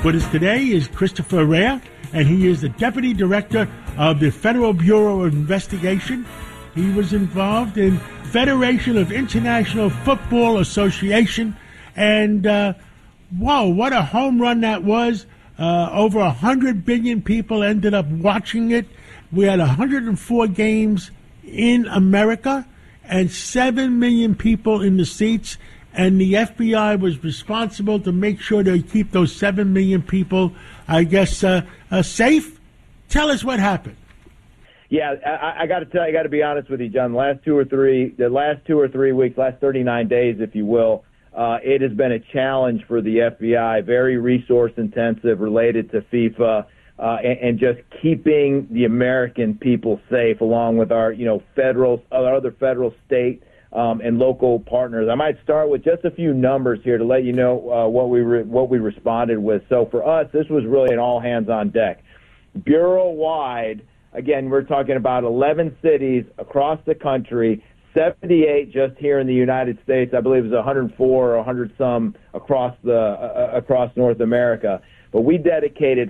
With us today is Christopher Rea, and he is the Deputy Director of the Federal Bureau of Investigation. He was involved in Federation of International Football Association, and whoa, what a home run that was. Over 100 billion people ended up watching it. We had 104 games in America and 7 million people in the seats, and the FBI was responsible to make sure they keep those 7 million people, I guess, safe. Tell us what happened. Yeah, I got to tell you, I got to be honest with you, John. The last two or three weeks, last 39 days, if you will, it has been a challenge for the FBI, very resource intensive, related to FIFA, and just keeping the American people safe, along with our, other federal, state, and local partners. I might start with just a few numbers here to let you know what we responded with. So for us, this was really an all hands on deck. Bureau-wide, again, we're talking about 11 cities across the country, 78 just here in the United States. I believe it was 104 or 100 some across North America. But we dedicated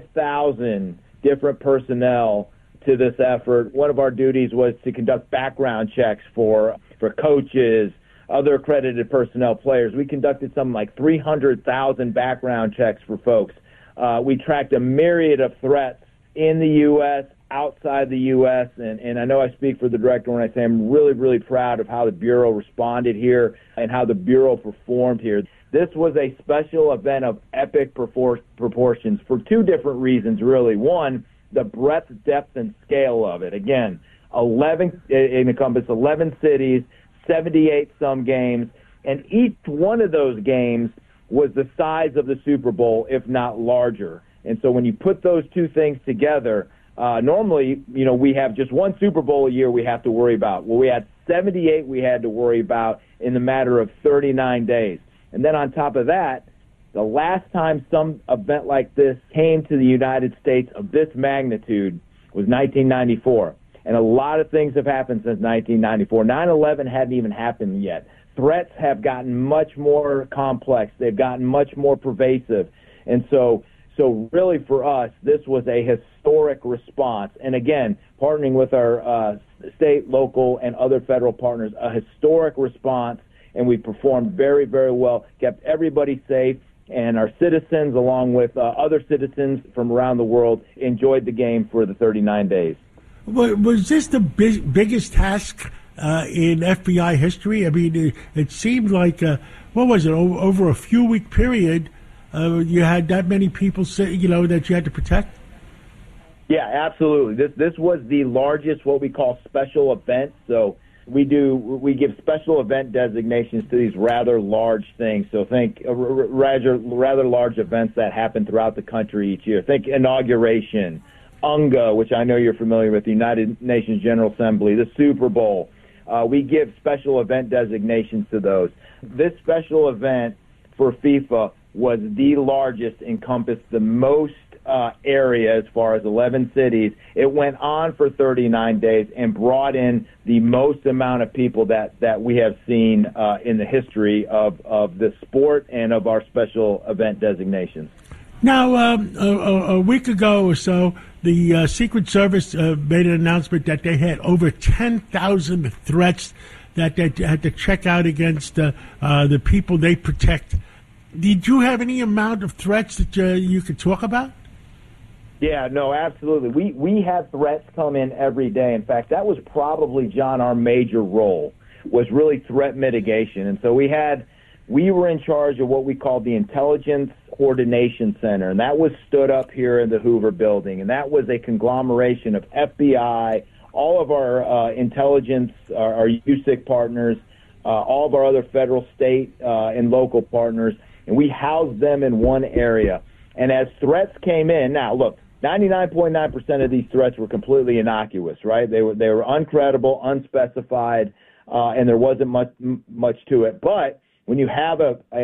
5,000 different personnel to this effort. One of our duties was to conduct background checks for coaches, other accredited personnel, players. We conducted something like 300,000 background checks for folks. We tracked a myriad of threats in the U.S., outside the U.S., and I know I speak for the director when I say I'm really, really proud of how the Bureau responded here and how the Bureau performed here. This was a special event of epic proportions for two different reasons, really. One, the breadth, depth, and scale of it. Again, it encompassed 11 cities, 78 some games, and each one of those games was the size of the Super Bowl, if not larger. And so when you put those two things together, normally, we have just one Super Bowl a year we have to worry about. Well, we had 78 we had to worry about in the matter of 39 days. And then on top of that, the last time some event like this came to the United States of this magnitude was 1994. And a lot of things have happened since 1994. 9/11 hadn't even happened yet. Threats have gotten much more complex. They've gotten much more pervasive. And so really for us, this was a historic response. And again, partnering with our state, local, and other federal partners, a historic response. And we performed very, very well, kept everybody safe, and our citizens, along with other citizens from around the world, enjoyed the game for the 39 days. Was this the biggest task in FBI history? I mean, it seemed like, over a few-week period, you had that many people, that you had to protect? Yeah, absolutely. This was the largest, what we call special event. So we give special event designations to these rather large things. So think rather large events that happen throughout the country each year. Think inauguration, UNGA, which I know you're familiar with, the United Nations General Assembly, the Super Bowl. We give special event designations to those. This special event for FIFA was the largest, encompassed the most area as far as 11 cities. It went on for 39 days and brought in the most amount of people that we have seen in the history of the sport and of our special event designations. Now, a week ago or so, the Secret Service made an announcement that they had over 10,000 threats that they had to check out against the people they protect. Did you have any amount of threats that you could talk about? Yeah, no, absolutely. We had threats come in every day. In fact, that was probably, John, our major role, was really threat mitigation. And so we were in charge of what we called the Intelligence Coordination Center, and that was stood up here in the Hoover Building. And that was a conglomeration of FBI, all of our intelligence, our USIC partners, all of our other federal, state, and local partners, and we housed them in one area. And as threats came in, now look, 99.9% of these threats were completely innocuous, right? They were uncredible, unspecified, and there wasn't much to it. But when you have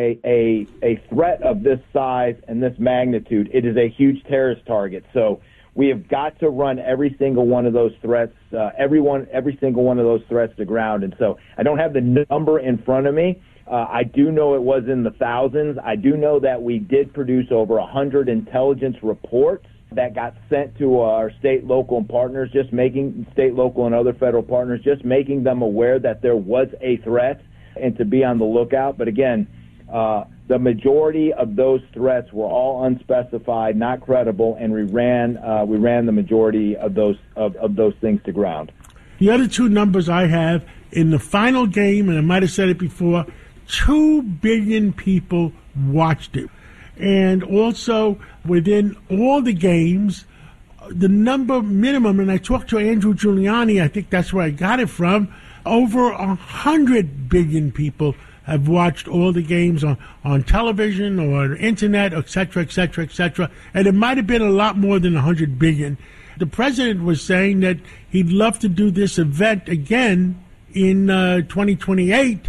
a threat of this size and this magnitude, it is a huge terrorist target. So we have got to run every single one of those threats, every single one of those threats to ground. And so I don't have the number in front of me, I do know it was in the thousands. I do know that we did produce over 100 intelligence reports that got sent to our state, local, and partners, just making state, local, and other federal partners, just making them aware that there was a threat and to be on the lookout. But again, the majority of those threats were all unspecified, not credible, and we ran the majority of those things to ground. The other two numbers I have in the final game, and I might have said it before, 2 billion people watched it. And also, within all the games, the number minimum, and I talked to Andrew Giuliani, I think that's where I got it from, over 100 billion people have watched all the games on television or internet, et cetera, et cetera, et cetera. And it might have been a lot more than 100 billion. The president was saying that he'd love to do this event again in 2028.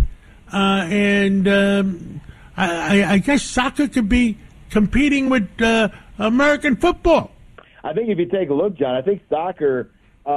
I guess soccer could be competing with American football. I think if you take a look, John, I think soccer,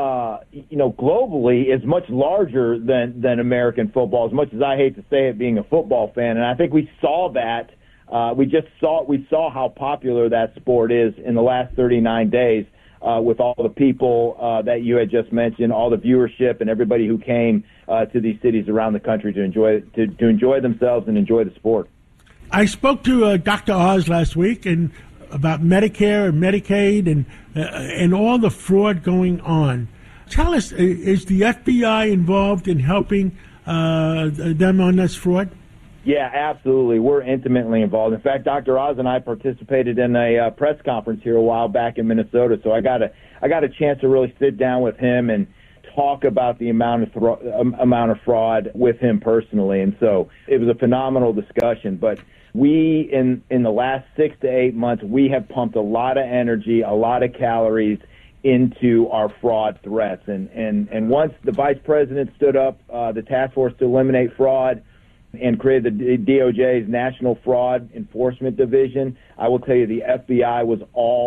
globally is much larger than American football, as much as I hate to say it being a football fan. And I think we saw that. We saw how popular that sport is in the last 39 days with all the people that you had just mentioned, all the viewership and everybody who came to these cities around the country to enjoy themselves and enjoy the sport. I spoke to Dr. Oz last week and about Medicare and Medicaid and all the fraud going on. Tell us, is the FBI involved in helping them on this fraud? Yeah, absolutely. We're intimately involved. In fact, Dr. Oz and I participated in a press conference here a while back in Minnesota, so I got a chance to really sit down with him and talk about the amount of fraud with him personally. And so it was a phenomenal discussion. But we, in the last 6 to 8 months, we have pumped a lot of energy, a lot of calories into our fraud threats. And once the vice president stood up the task force to eliminate fraud and created the DOJ's National Fraud Enforcement Division, I will tell you the FBI was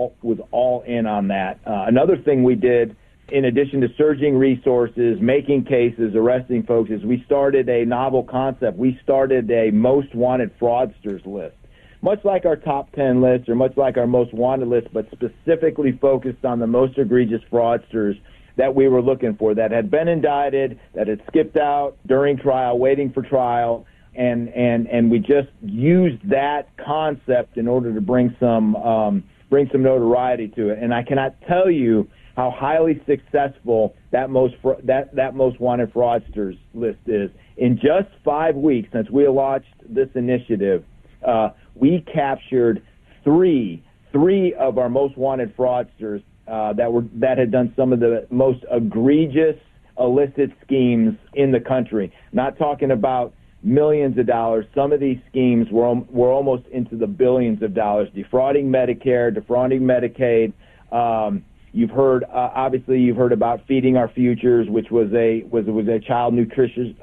all in on that. Another thing we did, in addition to surging resources, making cases, arresting folks, is we started a novel concept. We started a most wanted fraudsters list, much like our top 10 list or much like our most wanted list, but specifically focused on the most egregious fraudsters that we were looking for, that had been indicted, that had skipped out during trial, waiting for trial, and we just used that concept in order to bring some notoriety to it. And I cannot tell you how highly successful that most wanted fraudsters list is. In just 5 weeks since we launched this initiative, we captured three of our most wanted fraudsters that had done some of the most egregious illicit schemes in the country. Not talking about millions of dollars. Some of these schemes were almost into the billions of dollars, defrauding Medicare, defrauding Medicaid. You've heard about Feeding Our Futures, which was a child nutrition,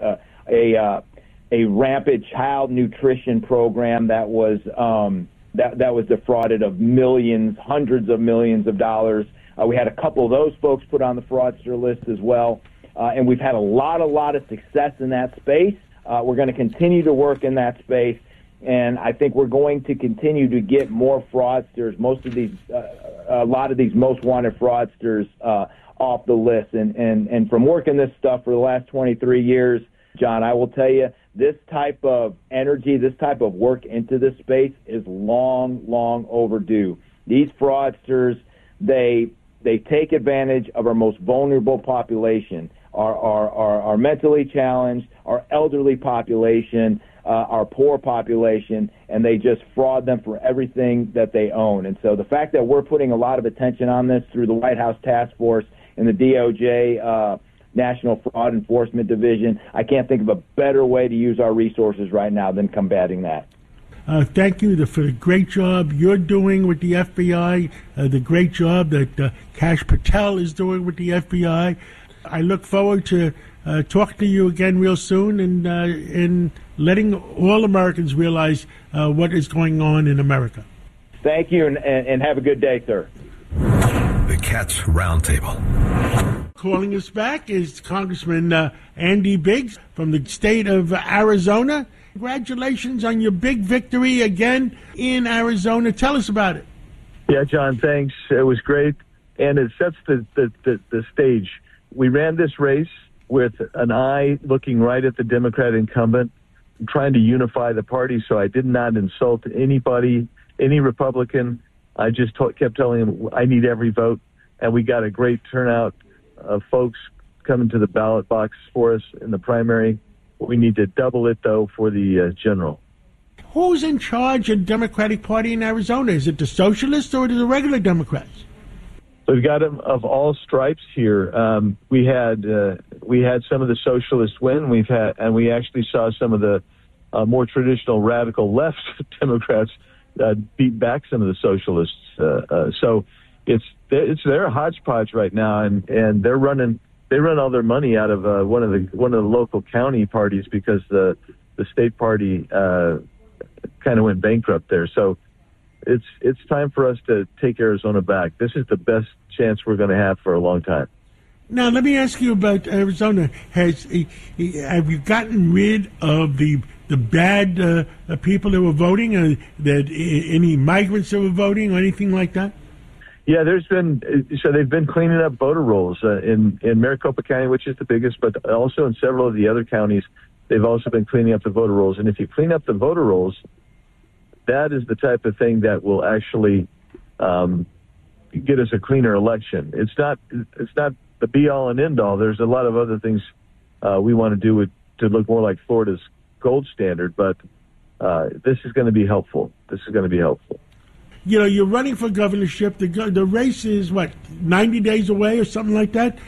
a rampant child nutrition program that was defrauded of millions, hundreds of millions of dollars. We had a couple of those folks put on the fraudster list as well, and we've had a lot of success in that space. We're going to continue to work in that space, and I think we're going to continue to get more fraudsters, a lot of these most wanted fraudsters off the list. And from working this stuff for the last 23 years, John, I will tell you, this type of energy, this type of work into this space is long overdue. These fraudsters, they take advantage of our most vulnerable population, our mentally challenged, our elderly population, our poor population, and they just fraud them for everything that they own. And so the fact that we're putting a lot of attention on this through the White House Task Force and the DOJ National Fraud Enforcement Division, I can't think of a better way to use our resources right now than combating that. Thank you for the great job you're doing with the FBI, the great job that Kash Patel is doing with the FBI. I look forward to talking to you again real soon and letting all Americans realize what is going on in America. Thank you, and have a good day, sir. The Cats Roundtable. Calling us back is Congressman Andy Biggs from the state of Arizona. Congratulations on your big victory again in Arizona. Tell us about it. Yeah, John, thanks. It was great, and it sets the stage. We ran this race with an eye looking right at the Democrat incumbent, trying to unify the party, so I did not insult anybody, any Republican. I just kept telling him I need every vote, and we got a great turnout of folks coming to the ballot box for us in the primary. We need to double it, though, for the general. Who's in charge of the Democratic Party in Arizona? Is it the socialists or the regular Democrats? We've got them of all stripes here. We had some of the socialists win. We actually saw some of the more traditional radical left Democrats beat back some of the socialists. So it's their hodgepodge right now, and they run all their money out of one of the local county parties because the state party kind of went bankrupt there. So it's time for us to take Arizona back. This is the best chance we're going to have for a long time. Now, let me ask you about Arizona. Have you gotten rid of the bad people that were voting? Any migrants that were voting or anything like that? Yeah, they've been cleaning up voter rolls in Maricopa County, which is the biggest, but also in several of the other counties. They've also been cleaning up the voter rolls. And if you clean up the voter rolls, that is the type of thing that will actually get us a cleaner election. It's not the be-all and end-all. There's a lot of other things we want to do to look more like Florida's gold standard, but this is going to be helpful. You know, you're running for governorship. The race is, 90 days away or something like that?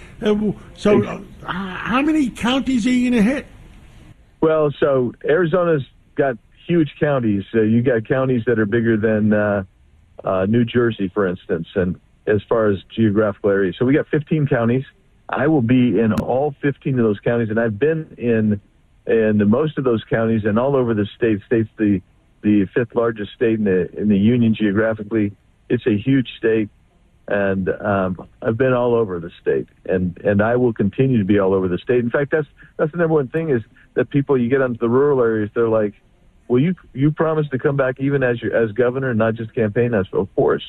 How many counties are you going to hit? Well, so Arizona's got huge counties. You got counties that are bigger than New Jersey, for instance, and as far as geographical areas. So we got 15 counties. I will be in all 15 of those counties, and I've been in most of those counties and all over the state. State's the fifth largest state in the union geographically. It's a huge state, and I've been all over the state, and I will continue to be all over the state. In fact, that's the number one thing is that people, you get onto the rural areas, they're like, well, you promised to come back even as governor and not just campaign us. Of course.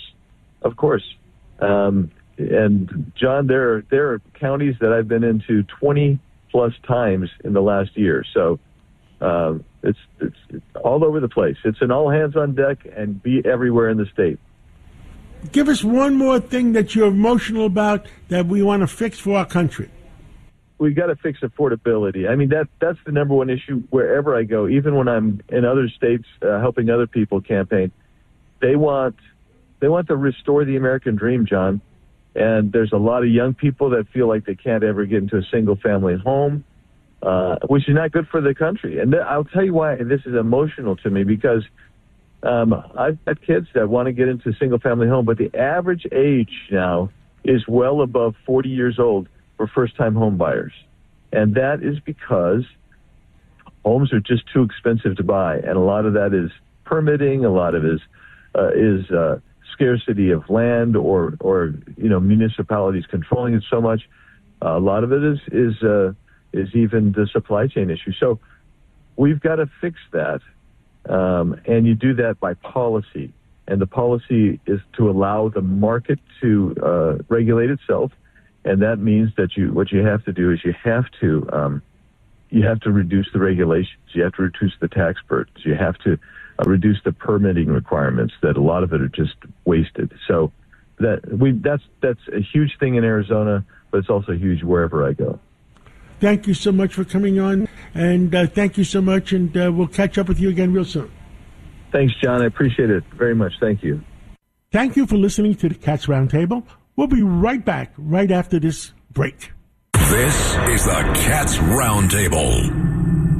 And John, there are counties that I've been into 20 plus times in the last year. So it's all over the place. It's an all hands on deck and be everywhere in the state. Give us one more thing that you're emotional about that we want to fix for our country. We've got to fix affordability. I mean, that's the number one issue wherever I go, even when I'm in other states helping other people campaign. They want to restore the American dream, John. And there's a lot of young people that feel like they can't ever get into a single-family home, which is not good for the country. And I'll tell you why this is emotional to me, because I've got kids that want to get into a single-family home, but the average age now is well above 40 years old for first-time home buyers. And that is because homes are just too expensive to buy. And a lot of that is permitting, a lot of it is scarcity of land or municipalities controlling it so much. A lot of it is even the supply chain issue. So we've got to fix that. And you do that by policy. And the policy is to allow the market to regulate itself. And that means that what you have to do is you have to reduce the regulations. You have to reduce the tax burdens. You have to reduce the permitting requirements. That a lot of it are just wasted. So that's a huge thing in Arizona, but it's also huge wherever I go. Thank you so much for coming on, and thank you so much, and we'll catch up with you again real soon. Thanks, John. I appreciate it very much. Thank you. Thank you for listening to the Cats Roundtable. We'll be right back right after this break. This is the Cats Roundtable.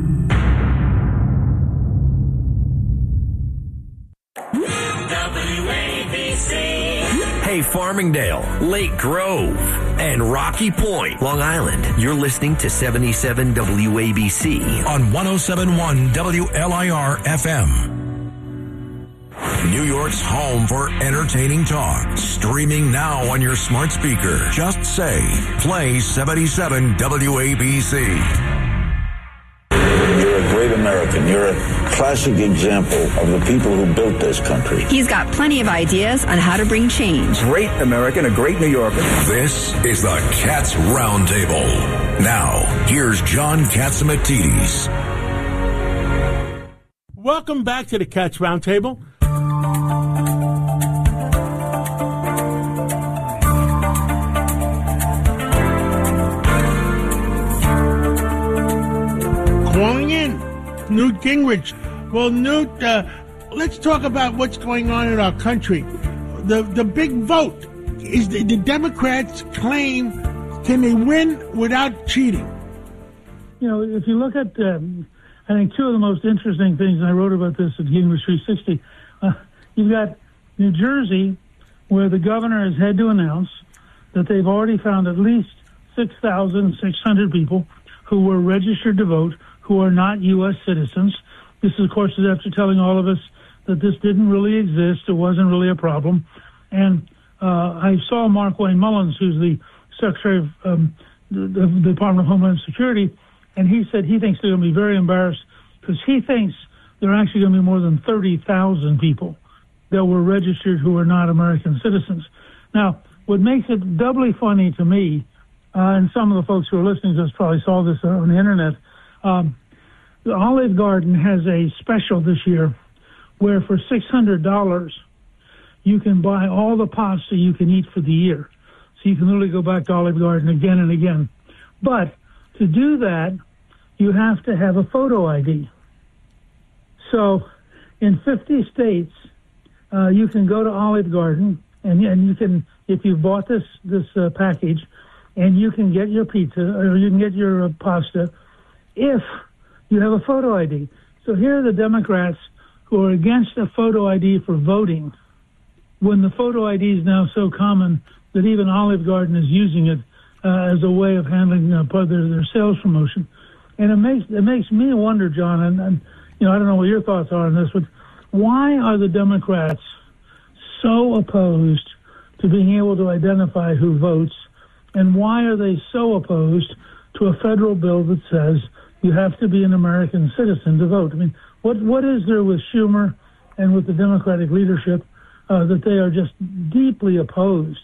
Hey, Farmingdale, Lake Grove, and Rocky Point, Long Island. You're listening to 77 WABC on 107.1 WLIR FM. New York's home for entertaining talk. Streaming now on your smart speaker. Just say, play 77 WABC. You're a great American. American. You're a classic example of the people who built this country. He's got plenty of ideas on how to bring change. Great American, a great New Yorker. This is the Cats Roundtable. Now, here's John Catsimatidis. Welcome back to the Cats Roundtable. Calling in, Newt Gingrich. Well, Newt, let's talk about what's going on in our country. The big vote is the Democrats claim, can they win without cheating? You know, if you look at, I think two of the most interesting things, and I wrote about this at Gingrich 360, you've got New Jersey, where the governor has had to announce that they've already found at least 6,600 people who were registered to vote who are not U.S. citizens. This, of course, is after telling all of us that this didn't really exist. It wasn't really a problem. And I saw Mark Wayne Mullins, who's the Secretary of the Department of Homeland Security, and he said he thinks they're going to be very embarrassed because he thinks there are actually going to be more than 30,000 people that were registered who are not American citizens. Now, what makes it doubly funny to me, and some of the folks who are listening to us probably saw this on the internet, the Olive Garden has a special this year where for $600 you can buy all the pasta you can eat for the year. So you can literally go back to Olive Garden again and again. But to do that, you have to have a photo ID. So in 50 states, you can go to Olive Garden and you can, if you've bought this package, and you can get your pizza or you can get your pasta if you have a photo ID. So here are the Democrats who are against a photo ID for voting when the photo ID is now so common that even Olive Garden is using it as a way of handling their sales promotion. And it makes me wonder, John, and you know, I don't know what your thoughts are on this, but why are the Democrats so opposed to being able to identify who votes, and why are they so opposed to a federal bill that says you have to be an American citizen to vote? I mean, what is there with Schumer and with the Democratic leadership that they are just deeply opposed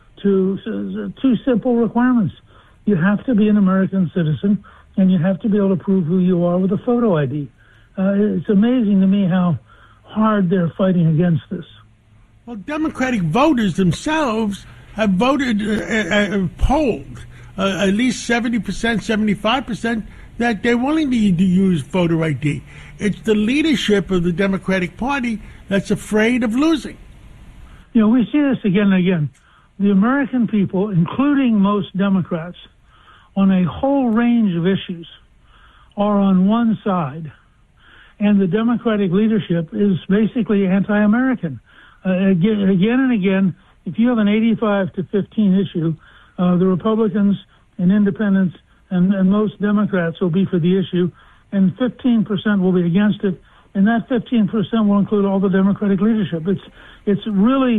to two simple requirements? You have to be an American citizen, and you have to be able to prove who you are with a photo ID. It's amazing to me how hard they're fighting against this. Well, Democratic voters themselves have voted, polled at least 70%, 75%, that they're willing to use voter ID. It's the leadership of the Democratic Party that's afraid of losing. You know, we see this again and again. The American people, including most Democrats, on a whole range of issues, are on one side, and the Democratic leadership is basically anti-American. Again and again, if you have an 85-15 issue, the Republicans and independents and most Democrats will be for the issue, and 15% will be against it, and that 15% will include all the Democratic leadership. It's really